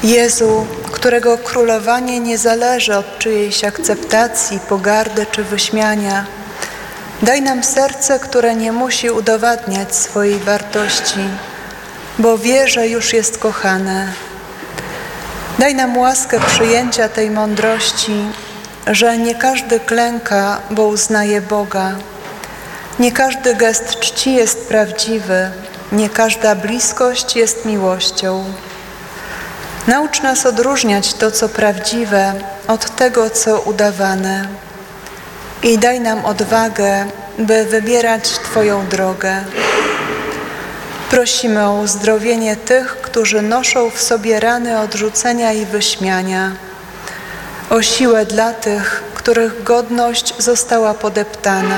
Jezu, którego królowanie nie zależy od czyjejś akceptacji, pogardy czy wyśmiania, daj nam serce, które nie musi udowadniać swojej wartości, bo wie, że już jest kochane. Daj nam łaskę przyjęcia tej mądrości, że nie każdy klęka, bo uznaje Boga. Nie każdy gest czci jest prawdziwy, nie każda bliskość jest miłością. Naucz nas odróżniać to, co prawdziwe, od tego, co udawane. I daj nam odwagę, by wybierać Twoją drogę. Prosimy o uzdrowienie tych, którzy noszą w sobie rany odrzucenia i wyśmiania. O siłę dla tych, których godność została podeptana.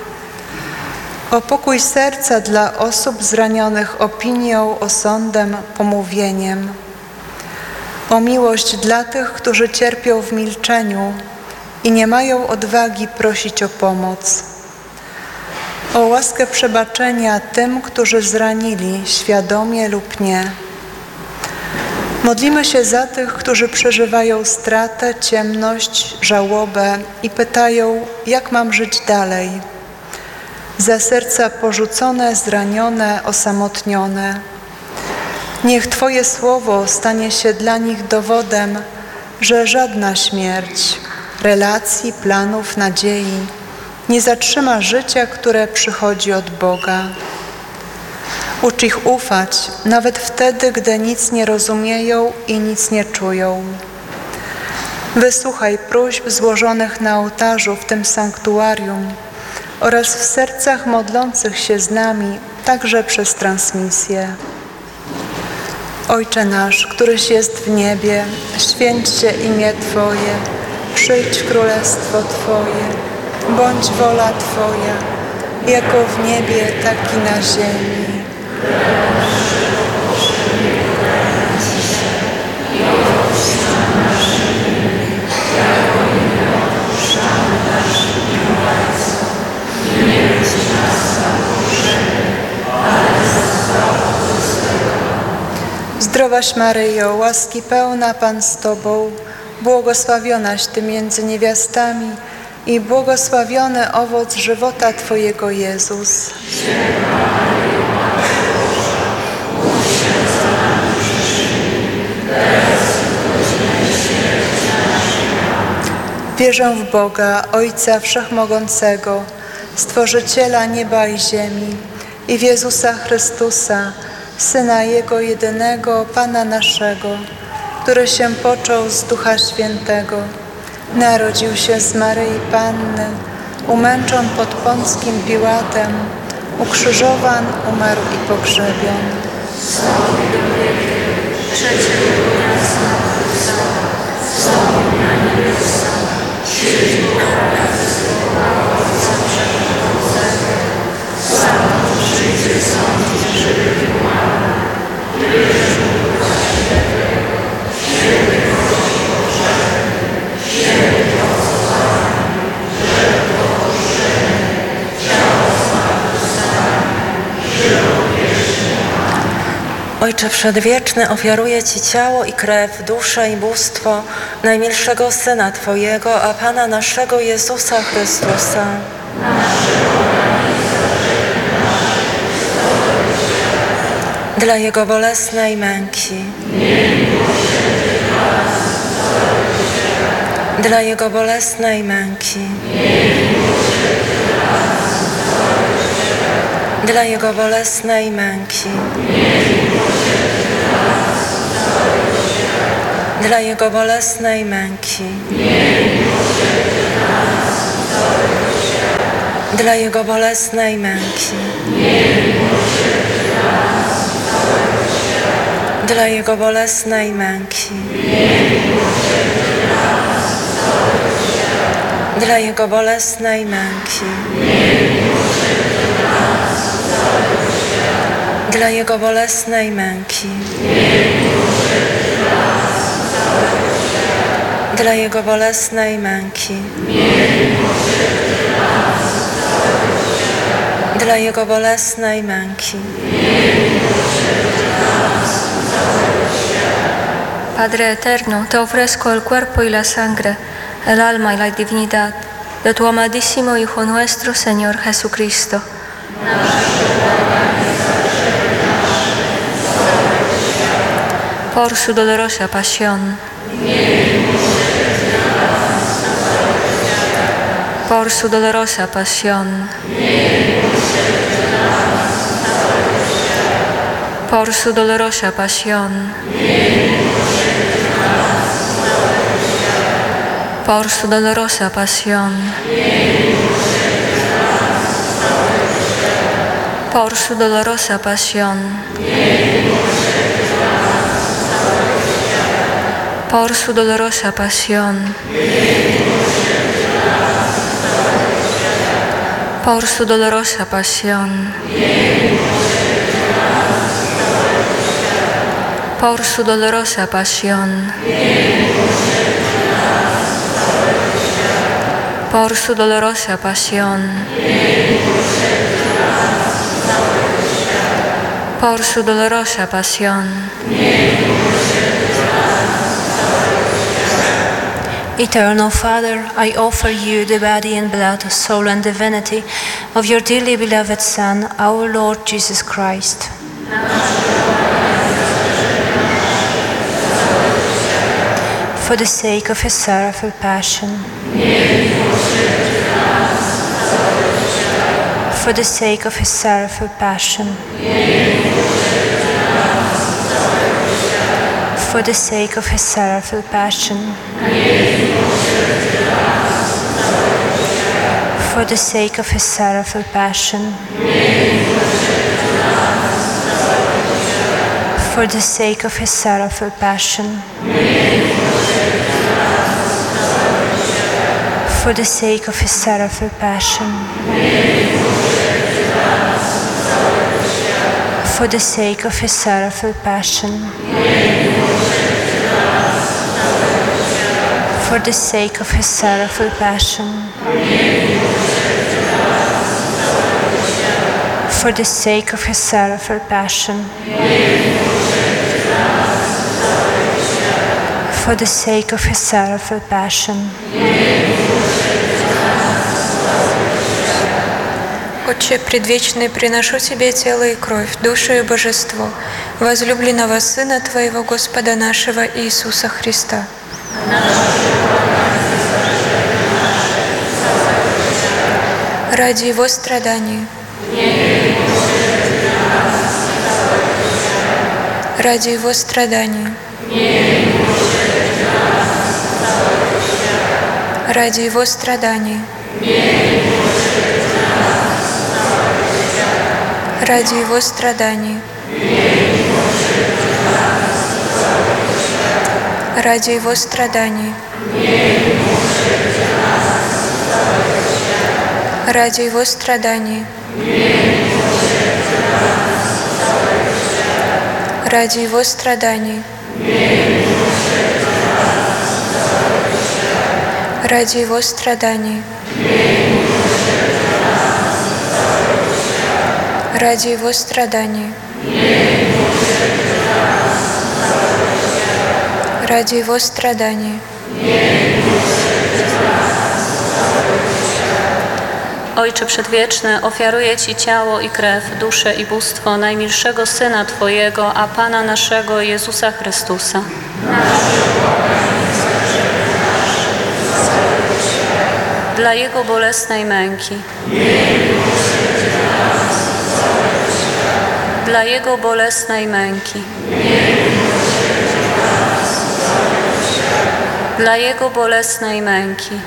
O pokój serca dla osób zranionych opinią, osądem, pomówieniem. O miłość dla tych, którzy cierpią w milczeniu i nie mają odwagi prosić o pomoc. O łaskę przebaczenia tym, którzy zranili, świadomie lub nie. Modlimy się za tych, którzy przeżywają stratę, ciemność, żałobę i pytają, jak mam żyć dalej. Za serca porzucone, zranione, osamotnione. Niech Twoje słowo stanie się dla nich dowodem, że żadna śmierć, relacji, planów, nadziei nie zatrzyma życia, które przychodzi od Boga. Ucz ich ufać, nawet wtedy, gdy nic nie rozumieją i nic nie czują. Wysłuchaj próśb złożonych na ołtarzu w tym sanktuarium oraz w sercach modlących się z nami, także przez transmisję. Ojcze nasz, któryś jest w niebie, święć się imię Twoje, przyjdź królestwo Twoje, bądź wola Twoja, jako w niebie, tak i na ziemi. Zdrowaś Maryjo, łaski pełna, Pan z Tobą, błogosławionaś Ty między niewiastami i błogosławiony owoc żywota Twojego, Jezus. Wierzę w Boga, Ojca Wszechmogącego, Stworzyciela nieba i ziemi, i w Jezusa Chrystusa, Syna Jego jedynego, Pana naszego, który się począł z Ducha Świętego, narodził się z Maryi Panny, umęczon pod Pąckim Piłatem, ukrzyżowan, umarł i pogrzebion. Trzeciego dnia zmartwychwstał, wstąpił na niebiosa, siedzi po prawicy Ojca Wszechmogącego, stamtąd przyjdzie sądzić żywych i umarłych. Wierzę w Ducha Świętego, święty Kościół powszechny, święty obcowanie, grzech odpuszczenie, ciało zmartwychwstanie, żywot wieczny. Ojcze Przedwieczny, ofiaruję Ci ciało i krew, duszę i bóstwo najmilszego Syna Twojego, a Pana naszego Jezusa Chrystusa. Dla Jego bolesnej męki. Dla Jego bolesnej męki. Dla Jego bolesnej męki. Dla Jego bolesnej męki. Dla Jego bolesnej męki. Dla Jego bolesnej męki. Dla Jego bolesnej męki. Dla Jego bolesnej męki. Dla Jego bolesnej męki. Dla Jego bolesnej męki. Dla Jego bolesnej męki. Dla Jego bolesnej męki. Dla Jego bolesnej męki. Padre eterno, te ofrezco el cuerpo y la sangre, el alma y la divinidad de tu amadísimo Hijo nuestro, Señor Jesucristo. Por su dolorosa pasión, por su dolorosa pasión, por su dolorosa pasión, por su dolorosa pasión, por su dolorosa pasión, por su dolorosa pasión, por su dolorosa pasión, por su dolorosa pasión, por su dolorosa pasión, por su dolorosa pasión. Eternal Father, I offer you the body and blood, soul and divinity of your dearly beloved Son, our Lord Jesus Christ. For the sake of his sorrowful passion, for the sake of his sorrowful passion, for the sake of his sorrowful passion, for the sake of his sorrowful passion, for the sake of his sorrowful passion, for the sake of his sorrowful passion, for the sake of his sorrowful passion, for the sake of his sorrowful passion, for the sake of his sorrowful passion, for the sake of his sorrowful passion. Отче предвечный, приношу Тебе тело и кровь, душу и божество возлюбленного Сына Твоего, Господа нашего Иисуса Христа. Ради Его страданий, ради Его страданий, ради Его страданий, ради Его страданий, ради Его страданий, ради Его страданий, ради Его страданий, ради Его страданий, ради Его страданий, ради Его страданий. Ojcze Przedwieczny, ofiaruję Ci ciało i krew, duszę i bóstwo najmilszego Syna Twojego, a Pana naszego Jezusa Chrystusa. Dla Jego bolesnej męki, dla Jego bolesnej męki, dla Jego bolesnej męki,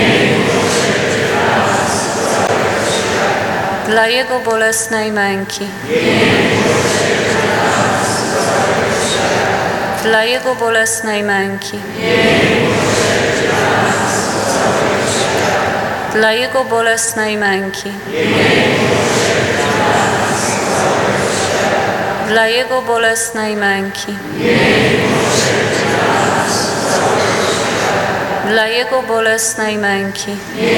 dla Jego bolesnej męki, dla Jego bolesnej męki, dla Jego bolesnej męki, dla Jego bolesnej męki, dla Jego bolesnej męki,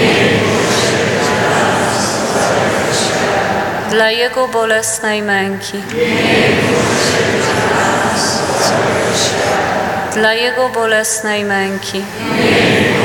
dla Jego bolesnej męki, dla Jego bolesnej męki,